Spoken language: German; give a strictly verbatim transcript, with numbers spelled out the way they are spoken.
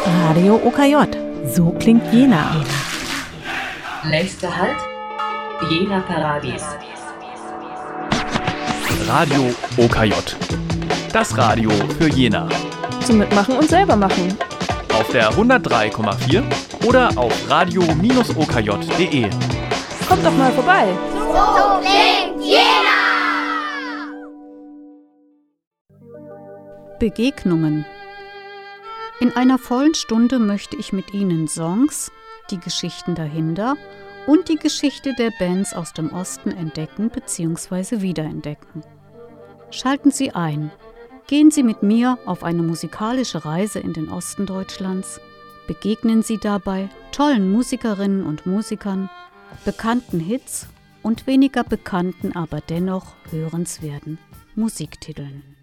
Radio O K J. So klingt Jena. Nächster Halt, Jena Paradies. Radio O K J. Das Radio für Jena. Zum Mitmachen und selber machen. Auf der hundertdrei Komma vier oder auf radio Bindestrich o k j punkt d e. Kommt doch mal vorbei. So klingt Jena! Begegnungen. In einer vollen Stunde möchte ich mit Ihnen Songs, die Geschichten dahinter und die Geschichte der Bands aus dem Osten entdecken bzw. wiederentdecken. Schalten Sie ein. Gehen Sie mit mir auf eine musikalische Reise in den Osten Deutschlands. Begegnen Sie dabei tollen Musikerinnen und Musikern, bekannten Hits und weniger bekannten, aber dennoch hörenswerten Musiktiteln.